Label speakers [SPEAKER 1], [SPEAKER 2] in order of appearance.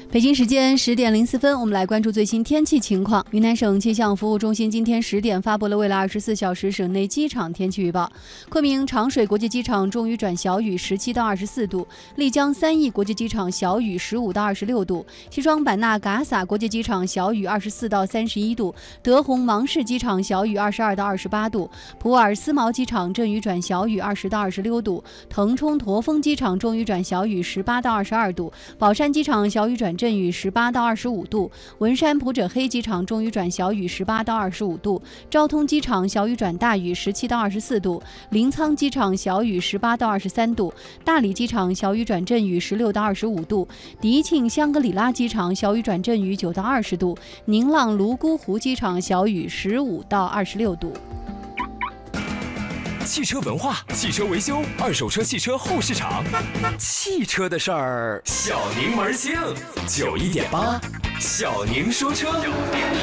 [SPEAKER 1] 北京时间10点04分，我们来关注最新天气情况。云南省气象服务中心今天10点发布了未来24小时省内机场天气预报。昆明长水国际机场中雨转小雨，17到24度；丽江三义国际机场小雨，15到26度；西双版纳嘎洒国际机场小雨，24到31度；德宏芒市机场小雨，22到28度；普洱思茅机场阵雨转小雨，20到26度；腾冲驼峰机场中雨转小雨，18到22度；宝山机场小雨转阵雨18到25度，文山普者黑机场中雨转小雨18到25度，昭通机场小雨转大雨17到24度，临沧机场小雨18到23度，大理机场小雨转阵雨16到25度，迪庆香格里拉机场小雨转阵雨9到20度，宁浪泸沽湖机场小雨15到26度。
[SPEAKER 2] 汽车文化、汽车维修、二手车汽车后市场，汽车的事儿，小柠檬星91.8，小宁说车。